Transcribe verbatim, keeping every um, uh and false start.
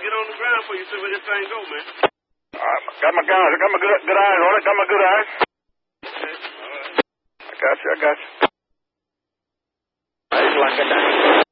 get on the ground for you, see where this thing go, man. All right, got my guys. I got my good, good eyes on it. Got my good eyes. Okay, all right. I got you. I got you. It's like a